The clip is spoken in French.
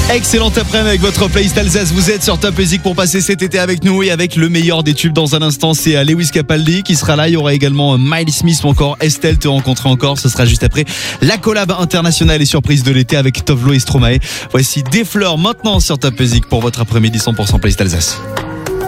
Excellente après-midi avec votre playlist Alsace. Vous êtes sur Top Music pour passer cet été avec nous et avec le meilleur des tubes dans un instant. C'est Lewis Capaldi qui sera là. Il y aura également Miley Smith ou encore Estelle Te rencontrer encore. Ce sera juste après la collab internationale et surprise de l'été avec Tovlo et Stromae. Voici Des Fleurs maintenant sur Top Music pour votre après-midi 100% playlist Alsace.